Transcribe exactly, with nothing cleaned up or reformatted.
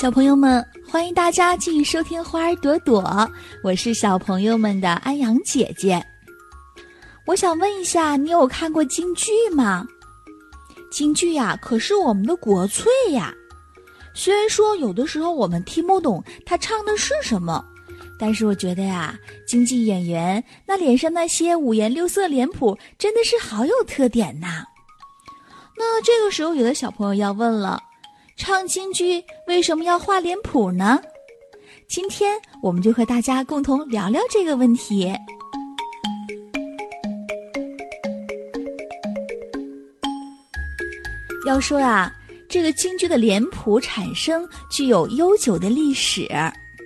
小朋友们，欢迎大家继续收听花儿朵朵，我是小朋友们的安阳姐姐。我想问一下，你有看过京剧吗？京剧呀，可是我们的国粹呀。虽然说有的时候我们听不懂他唱的是什么，但是我觉得呀，京剧演员那脸上那些五颜六色脸谱真的是好有特点呐。那这个时候有的小朋友要问了，唱京剧为什么要画脸谱呢？今天我们就和大家共同聊聊这个问题。要说啊，这个京剧的脸谱产生具有悠久的历史。